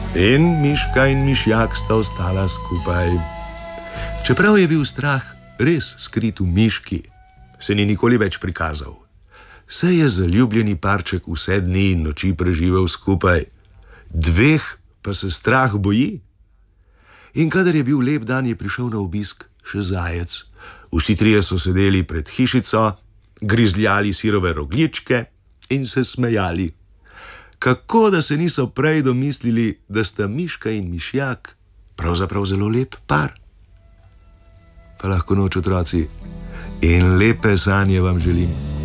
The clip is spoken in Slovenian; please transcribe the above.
In miška in mišjak sta ostala skupaj. Čeprav je bil strah res skrit v miški, se ni nikoli več prikazal. Se je zaljubljeni parček vse dni in noči preživel skupaj, dveh pa se strah boji. In kadar je bil lep dan, je prišel na obisk še zajec. Vsi trije so sedeli pred hišico, grizljali sirove rogljičke in se smejali. Kako da se niso prej domislili, da sta miška in mišjak pravzaprav zelo lep par. Pa lahko noč, otroci, in lepe sanje vam želim.